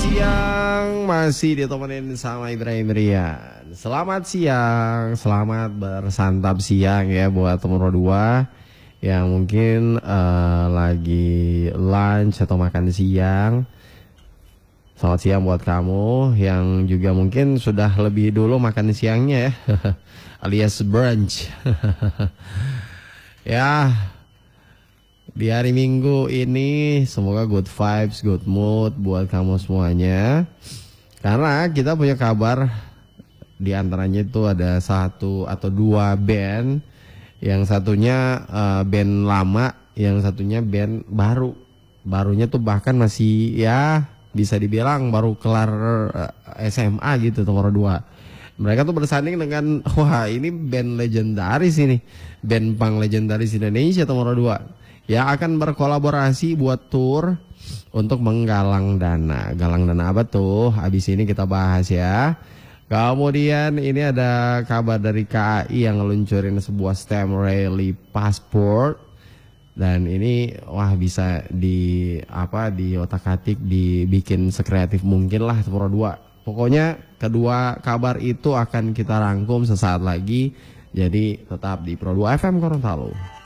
siang, masih ditemenin sama Ibrahim Rian. Selamat siang, selamat bersantap siang ya buat teman dua yang mungkin lagi lunch atau makan siang. Selamat siang buat kamu yang juga mungkin sudah lebih dulu makan siangnya ya, alias brunch. Ya, di hari Minggu ini semoga good vibes, good mood buat kamu semuanya. Karena kita punya kabar, di antaranya itu ada satu atau dua band. Yang satunya band lama, yang satunya band baru. Barunya tuh bahkan masih ya bisa dibilang baru kelar SMA gitu nomor 2. Mereka tuh bersanding dengan wah ini band legendaris ini, band punk legendaris Indonesia nomor 2 yang akan berkolaborasi buat tour untuk menggalang dana. Galang dana apa tuh? Habis ini kita bahas ya. Kemudian ini ada kabar dari KAI yang ngeluncurin sebuah STEM Rally Passport. Dan ini wah bisa di otak-atik dibikin sekreatif mungkin lah nomor 2. Pokoknya kedua kabar itu akan kita rangkum sesaat lagi. Jadi tetap di Pro 2 FM Gorontalo.